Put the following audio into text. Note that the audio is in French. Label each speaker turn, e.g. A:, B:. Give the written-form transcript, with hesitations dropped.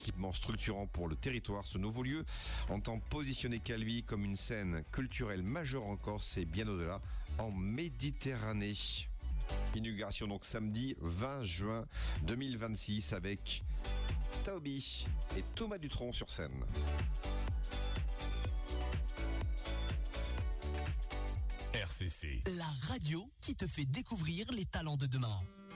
A: équipement structurant pour le territoire. Ce nouveau lieu entend positionner Calvi comme une scène culturelle majeure en Corse et bien au-delà en Méditerranée. Inauguration donc samedi 20 juin 2026 avec Taobi et Thomas Dutronc sur scène.
B: RCC, la radio qui te fait découvrir les talents de demain.